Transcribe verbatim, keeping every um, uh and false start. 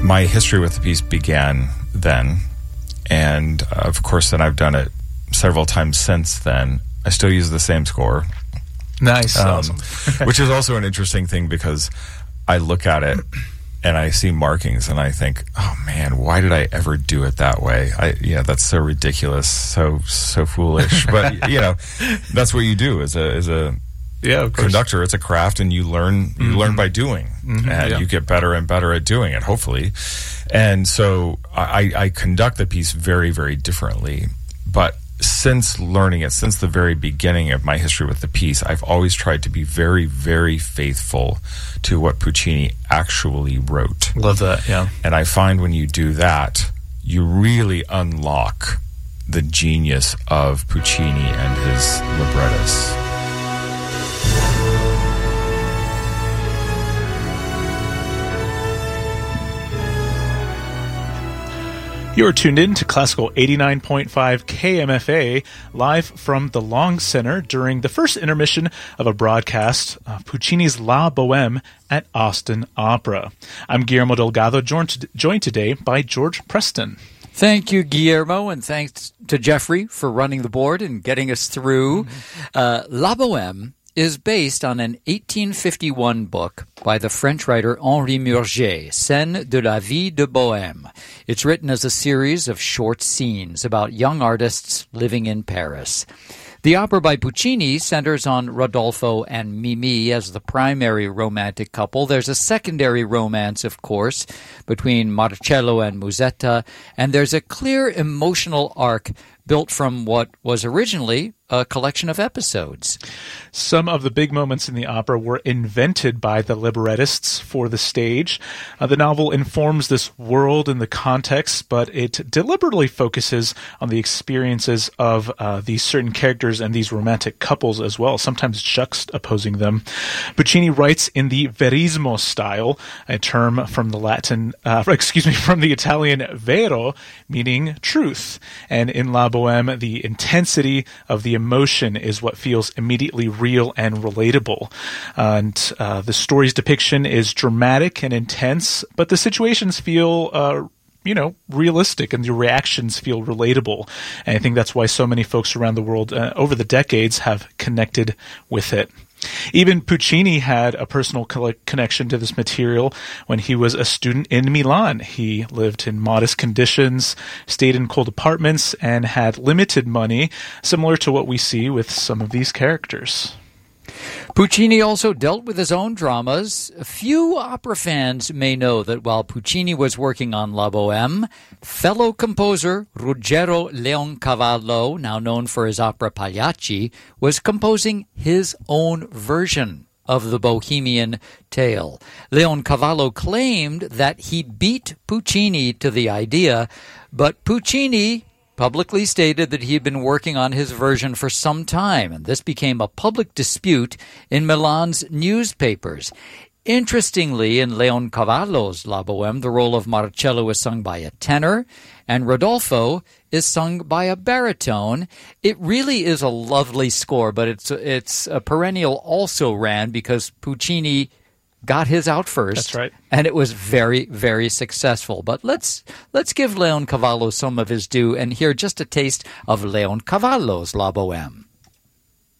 my history with the piece began then, and uh, of course then I've done it several times since then. I still use the same score. Nice. Um, awesome. Which is also an interesting thing because I look at it and I see markings and I think, oh man, why did I ever do it that way? I, yeah, that's so ridiculous, so so foolish. But you know, that's what you do as a as a yeah, of course. conductor. It's a craft, and you learn you mm-hmm. learn by doing, mm-hmm, and yeah. you get better and better at doing it, hopefully. And so I, I conduct the piece very, very differently, but since learning it, since the very beginning of my history with the piece, I've always tried to be very, very faithful to what Puccini actually wrote. Love that, yeah. And I find when you do that, you really unlock the genius of Puccini and his librettists. You are tuned in to Classical eighty-nine point five K M F A, live from the Long Center during the first intermission of a broadcast of Puccini's La Bohème at Austin Opera. I'm Guillermo Delgado, joined, joined today by George Preston. Thank you, Guillermo, and thanks to Jeffrey for running the board and getting us through. Mm-hmm. Uh, La Bohème is based on an eighteen fifty-one book by the French writer Henri Murger, Scènes de la vie de Bohème. It's written as a series of short scenes about young artists living in Paris. The opera by Puccini centers on Rodolfo and Mimi as the primary romantic couple. There's a secondary romance, of course, between Marcello and Musetta, and there's a clear emotional arc built from what was originally a collection of episodes. Some of the big moments in the opera were invented by the librettists for the stage. Uh, the novel informs this world and the context, but it deliberately focuses on the experiences of uh, these certain characters and these romantic couples as well, sometimes juxtaposing them. Puccini writes in the verismo style, a term from the Latin, uh, excuse me, from the Italian vero, meaning truth. And in La Bohème, the intensity of the emotion is what feels immediately real and relatable. And uh, the story's depiction is dramatic and intense, but the situations feel uh, you know, realistic, and the reactions feel relatable. And I think that's why so many folks around the world uh, over the decades have connected with it. Even Puccini had a personal connection to this material when he was a student in Milan. He lived in modest conditions, stayed in cold apartments, and had limited money, similar to what we see with some of these characters. Puccini also dealt with his own dramas. Few opera fans may know that while Puccini was working on La Bohème, fellow composer Ruggero Leoncavallo, now known for his opera Pagliacci, was composing his own version of the Bohemian tale. Leoncavallo claimed that he beat Puccini to the idea, but Puccini publicly stated that he had been working on his version for some time, and this became a public dispute in Milan's newspapers. Interestingly, in Leoncavallo's La Bohème, the role of Marcello is sung by a tenor, and Rodolfo is sung by a baritone. It really is a lovely score, but it's it's a perennial also ran because Puccini got his out first. That's right. And it was very, very successful. But let's let's give Leoncavallo some of his due and hear just a taste of Leoncavallo's La Bohème.